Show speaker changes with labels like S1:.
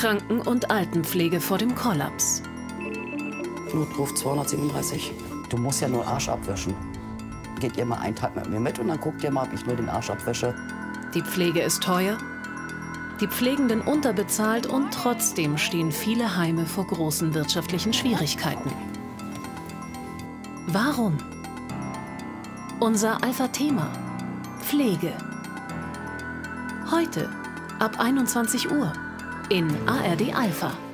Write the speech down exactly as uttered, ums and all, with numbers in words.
S1: Kranken- und Altenpflege vor dem Kollaps.
S2: Notruf zweihundertsiebenunddreißig. Du musst ja nur Arsch abwischen. Geht ihr mal einen Tag mit mir mit und dann guckt ihr mal, ob ich nur den Arsch abwäsche.
S1: Die Pflege ist teuer, die Pflegenden unterbezahlt und trotzdem stehen viele Heime vor großen wirtschaftlichen Schwierigkeiten. Warum? Unser Alpha-Thema: Pflege. Heute ab einundzwanzig Uhr in A R D Alpha.